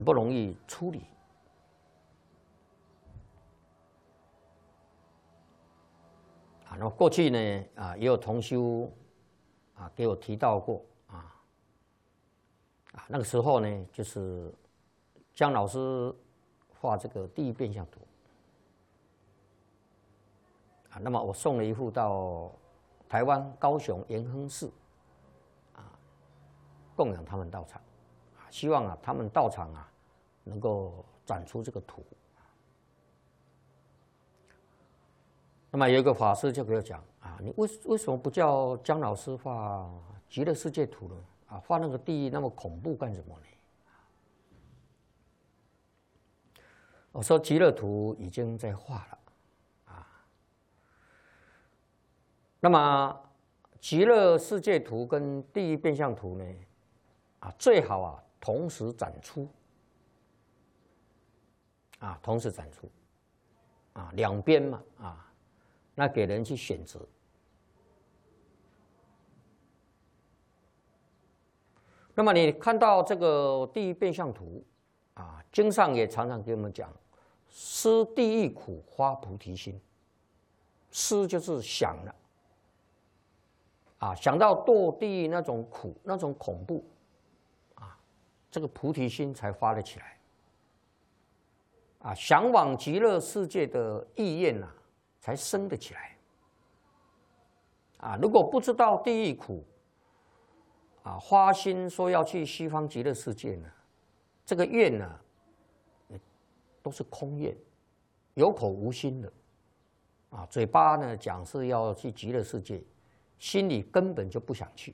不容易处理。那么过去呢，也有同修给我提到过那个时候呢，就是江老师画这个地狱变相图那么我送了一幅到台湾高雄延亨寺供养他们道场希望他们道场能够展出这个图。那么有一个法师就给我讲你为什么不叫江老师画极乐世界图呢？画那个地狱那么恐怖干什么呢？我说极乐图已经在画了那么极乐世界图跟地狱变相图呢最好同时展出同时展出两边嘛那给人去选择。那么你看到这个地狱变相图经上也常常给我们讲，思地狱苦，发菩提心。思就是想了想到堕地狱那种苦，那种恐怖这个菩提心才发了起来向往极乐世界的意愿才生得起来如果不知道地狱苦发心说要去西方极乐世界呢，这个愿呢都是空愿，有口无心的嘴巴呢讲是要去极乐世界，心里根本就不想去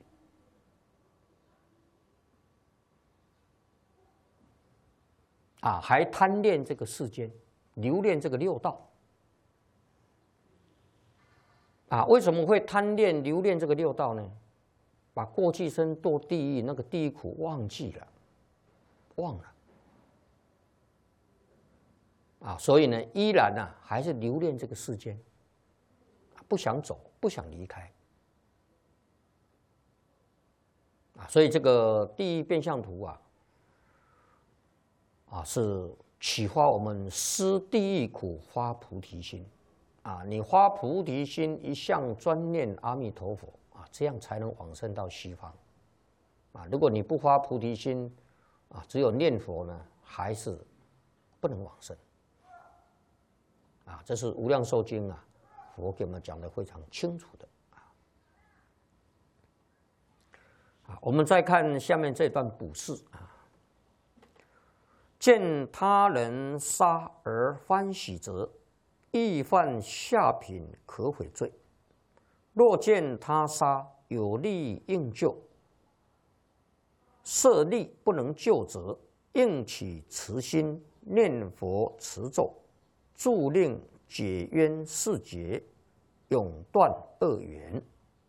还贪恋这个世间，留恋这个六道为什么会贪恋留恋这个六道呢？把过去生堕地狱那个地狱苦忘记了，忘了所以呢依然还是留恋这个世间，不想走，不想离开所以这个地狱变相图是启发我们思地狱苦，发菩提心你发菩提心，一向专念阿弥陀佛这样才能往生到西方如果你不发菩提心只有念佛呢，还是不能往生这是无量寿经佛给我们讲的非常清楚的我们再看下面这段补释见他人杀而欢喜者，亦犯下品可悔罪。若见他杀有力应救，设力不能救者，应起慈心，念佛持咒，助令解冤释结，永断恶缘。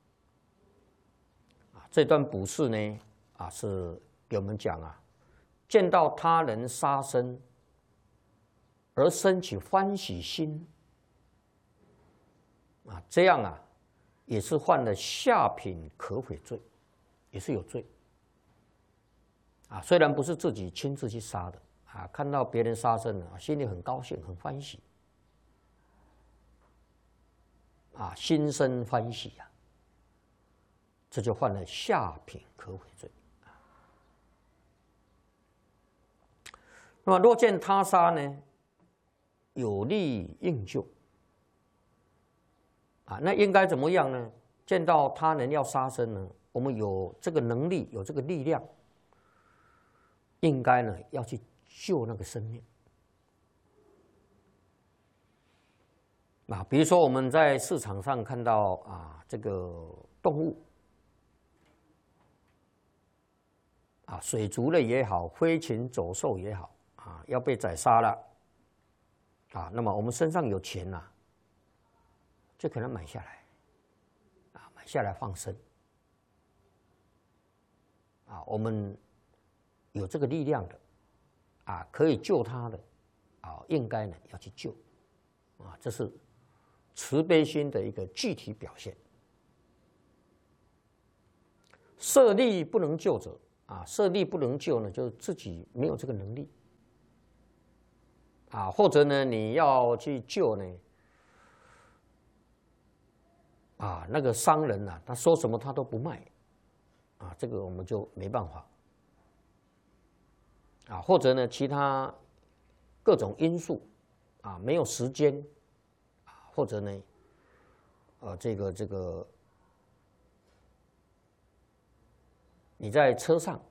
这段补释呢是给我们讲见到他人杀生而生起欢喜心这样也是犯了下品可悔罪，也是有罪虽然不是自己亲自去杀的看到别人杀生心里很高兴很欢喜心生欢喜这就犯了下品可悔罪。那么若见他杀呢，有力应救那应该怎么样呢？见到他人要杀生呢，我们有这个能力，有这个力量，应该呢要去救那个生命比如说我们在市场上看到这个动物水族类也好，飞禽走兽也好要被宰杀了那么我们身上有钱就可能买下来买下来放生我们有这个力量的可以救他的应该呢要去救这是慈悲心的一个具体表现。设力不能救者设力不能救呢，就是自己没有这个能力啊，或者呢你要去救呢，啊那个商人啊，他说什么他都不卖，啊这个我们就没办法，啊或者呢其他各种因素，啊没有时间，啊或者呢，这个你在车上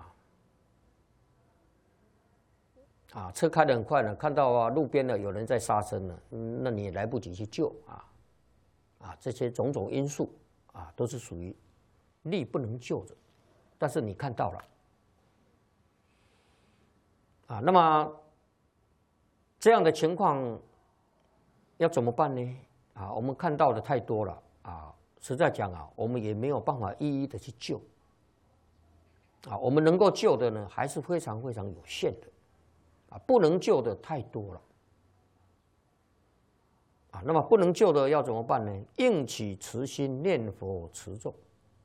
车开得很快呢，看到路边呢有人在杀生了，那你也来不及去救这些种种因素都是属于力不能救的，但是你看到了那么这样的情况要怎么办呢？我们看到的太多了实在讲我们也没有办法一一的去救我们能够救的呢还是非常非常有限的不能救的太多了那么不能救的要怎么办呢？应起慈心念佛持咒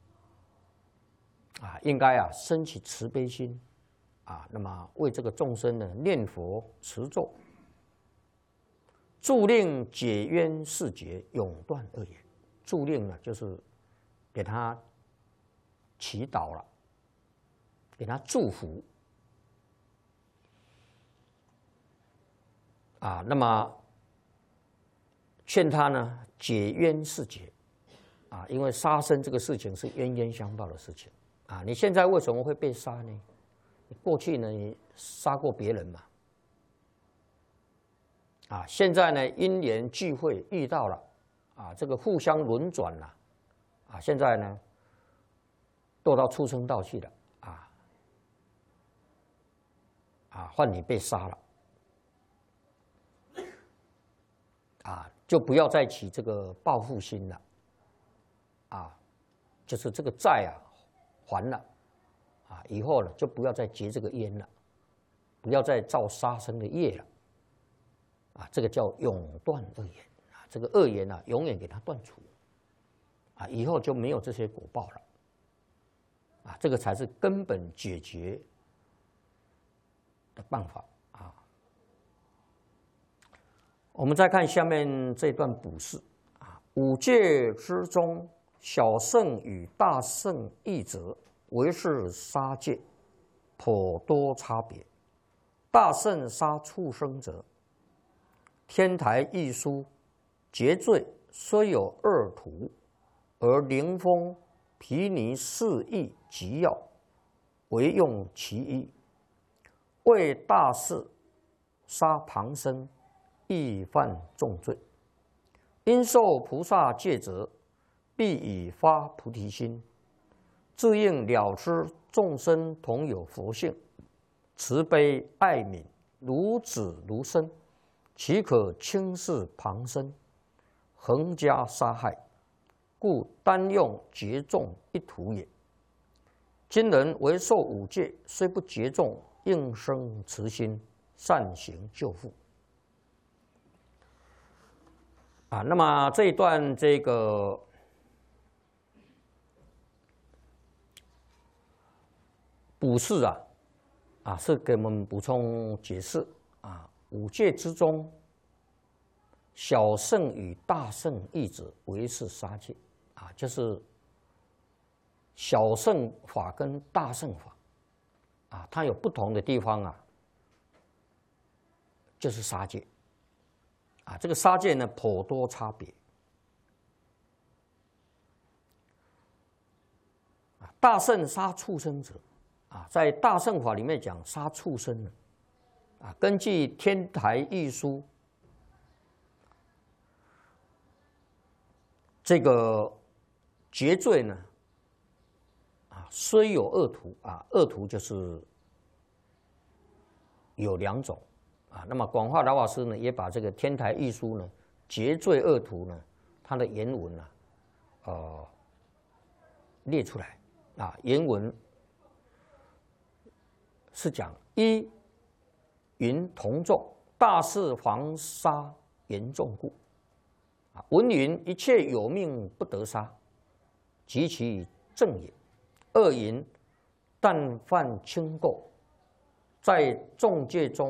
应该升起慈悲心那么为这个众生呢念佛持咒，助令解冤释结，永断恶缘。助令呢就是给他祈祷了，给他祝福那么劝他呢解冤释结因为杀生这个事情是冤冤相报的事情你现在为什么会被杀呢？过去呢你杀过别人嘛现在呢因缘聚会遇到了这个互相轮转了现在呢堕到畜生道去了换你被杀了就不要再起这个报复心了就是这个债还了以后呢就不要再结这个冤了，不要再造杀生的业了这个叫永断恶缘这个恶缘永远给它断除以后就没有这些果报了这个才是根本解决的办法我们再看下面这段补释五戒之中，小圣与大圣异者，为是杀戒，颇多差别。大圣杀畜生者，天台一书结罪，虽有二途，而灵风、毗尼四义及要，唯用其一。为大士杀旁生，亦犯重罪。因受菩萨戒者，必以发菩提心，自应了知众生同有佛性，慈悲爱悯，如子如身，岂可轻视旁生，横加杀害？故单用劫众一途也。今人为受五戒，虽不劫众，应生慈心，善行救护。那么这一段这个补释是给我们补充解释五戒之中，小圣与大圣义者，为是杀戒就是小圣法跟大圣法它有不同的地方就是杀戒这个杀戒呢颇多差别大圣杀畜生者在大圣法里面讲杀畜生呢根据天台义书这个劫罪呢虽有二途二途就是有两种那么广化老法师呢也把这个天台义书呢劫罪二途呢它的原文列出来原文是讲一云同众大事防杀严重故文云一切有命不得杀，及其正也。二云但犯轻垢，在众戒中